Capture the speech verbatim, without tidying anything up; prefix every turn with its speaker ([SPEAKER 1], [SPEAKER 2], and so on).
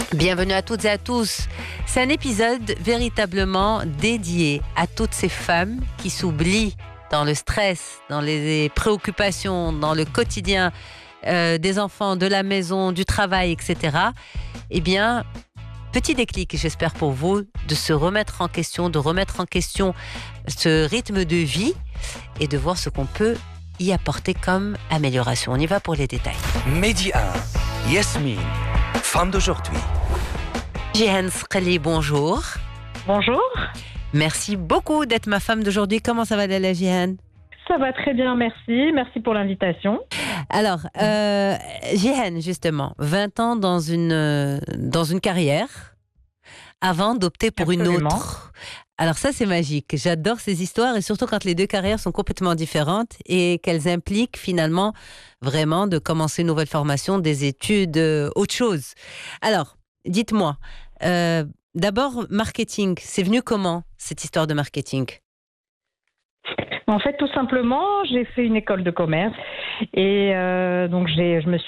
[SPEAKER 1] Bienvenue à toutes et à tous. C'est un épisode véritablement dédié à toutes ces femmes qui s'oublient dans le stress, dans les préoccupations, dans le quotidien euh, des enfants, de la maison, du travail, et cetera. Eh bien, petit déclic, j'espère pour vous, de se remettre en question, de remettre en question ce rythme de vie et de voir ce qu'on peut y apporter comme amélioration. On y va pour les détails.
[SPEAKER 2] Mehdi un, Yasmine, femme d'aujourd'hui.
[SPEAKER 1] Jihan Sqali, bonjour.
[SPEAKER 3] Bonjour.
[SPEAKER 1] Merci beaucoup d'être ma femme d'aujourd'hui. Comment ça va, Lala Jihan?
[SPEAKER 3] Ça va très bien, merci. Merci pour l'invitation.
[SPEAKER 1] Alors, euh, Jihan, justement, vingt ans dans une, dans une carrière avant d'opter pour
[SPEAKER 3] Absolument.
[SPEAKER 1] une autre. Alors ça, c'est magique. J'adore ces histoires et surtout quand les deux carrières sont complètement différentes et qu'elles impliquent finalement vraiment de commencer une nouvelle formation, des études, euh, autre chose. Alors, dites-moi, euh, d'abord, marketing, c'est venu comment, cette histoire de marketing?
[SPEAKER 3] En fait, tout simplement, j'ai fait une école de commerce et euh, donc j'ai, je me